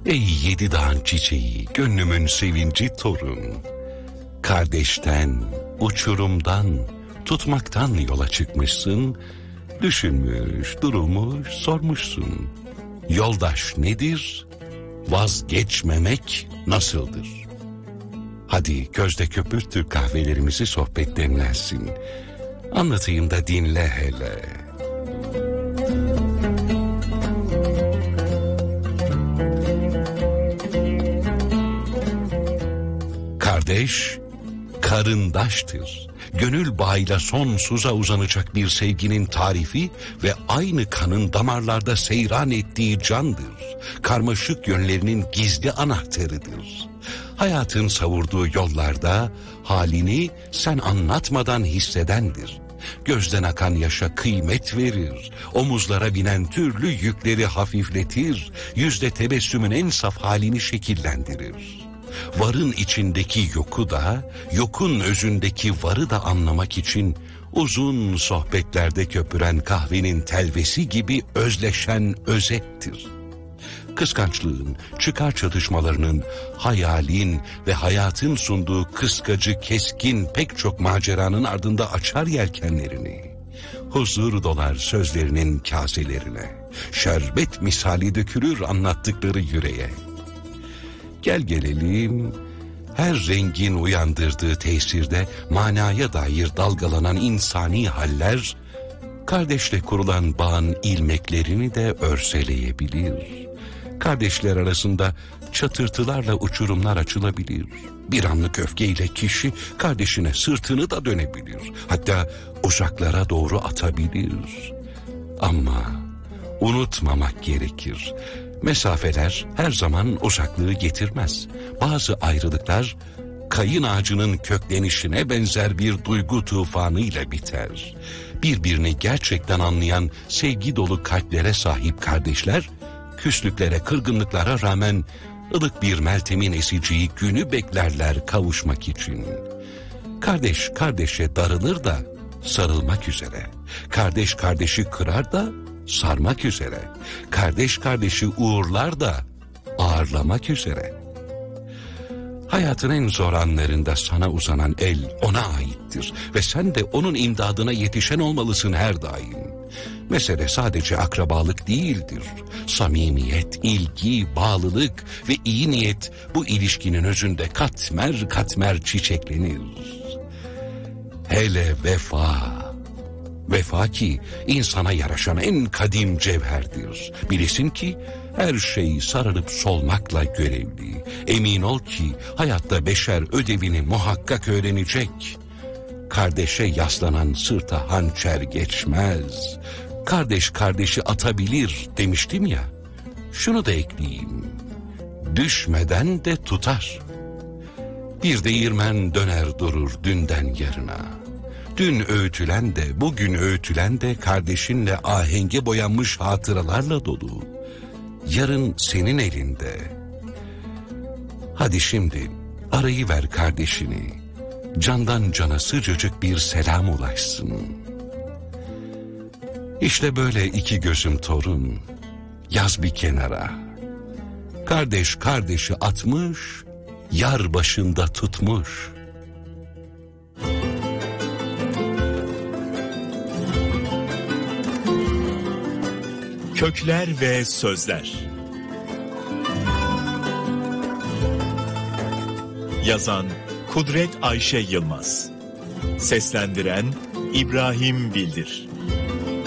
Ey yedi dağın çiçeği, gönlümün sevinci torun. Kardeşten, uçurumdan, tutmaktan yola çıkmışsın. Düşünmüş, durulmuş, sormuşsun. Yoldaş nedir? Vazgeçmemek nasıldır? Hadi közde köpürtür kahvelerimizi, sohbet demlensin. Anlatayım da dinle hele. Kardeş, karındaştır. Gönül bağıyla sonsuza uzanacak bir sevginin tarifi ve aynı kanın damarlarda seyran ettiği candır. Karmaşık yönlerinin gizli anahtarıdır. Hayatın savurduğu yollarda halini sen anlatmadan hissedendir. Gözden akan yaşa kıymet verir, omuzlara binen türlü yükleri hafifletir, yüzde tebessümün en saf halini şekillendirir. Varın içindeki yoku da, yokun özündeki varı da anlamak için uzun sohbetlerde köpüren kahvenin telvesi gibi özleşen özettir. Kıskançlığın, çıkar çatışmalarının, hayalin ve hayatın sunduğu kıskacı, keskin pek çok maceranın ardında açar yelkenlerini. Huzur dolar sözlerinin kaselerine, şerbet misali dökülür anlattıkları yüreğe. Gel gelelim, her rengin uyandırdığı tesirde manaya dair dalgalanan insani haller, kardeşle kurulan bağın ilmeklerini de örseleyebilir. Kardeşler arasında çatırtılarla uçurumlar açılabilir. Bir anlık öfkeyle kişi kardeşine sırtını da dönebilir. Hatta uzaklara doğru atabilir. Ama unutmamak gerekir. Mesafeler her zaman uzaklığı getirmez. Bazı ayrılıklar kayın ağacının köklenişine benzer bir duygu tufanıyla biter. Birbirini gerçekten anlayan sevgi dolu kalplere sahip kardeşler, küslüklere, kırgınlıklara rağmen ılık bir meltemin eseceği günü beklerler kavuşmak için. Kardeş kardeşe darılır da sarılmak üzere. Kardeş kardeşi kırar da sarmak üzere. Kardeş kardeşi uğurlar da ağırlamak üzere. Hayatın en zor anlarında sana uzanan el ona aittir ve sen de onun imdadına yetişen olmalısın her daim. Mesele sadece akrabalık değildir. Samimiyet, ilgi, bağlılık ve iyi niyet bu ilişkinin özünde katmer katmer çiçeklenir. Hele vefa. Vefa ki insana yaraşan en kadim cevherdir. Bilesin ki her şey sararıp solmakla görevli. Emin ol ki hayatta beşer ödevini muhakkak öğrenecek. Kardeşe yaslanan sırta hançer geçmez. Kardeş kardeşi atabilir demiştim ya. Şunu da ekleyeyim. Düşmeden de tutar. Bir değirmen döner durur dünden yarına. Dün öğütülen de bugün öğütülen de kardeşinle ahenge boyanmış hatıralarla dolu. Yarın senin elinde. Hadi şimdi arayıver kardeşini. Candan cana sıcacık bir selam ulaşsın. İşte böyle iki gözüm torun. Yaz bir kenara. Kardeş kardeşi atmış, yar başında tutmuş. Kökler ve Sözler. Yazan Kudret Ayşe Yılmaz. Seslendiren İbrahim Bildir.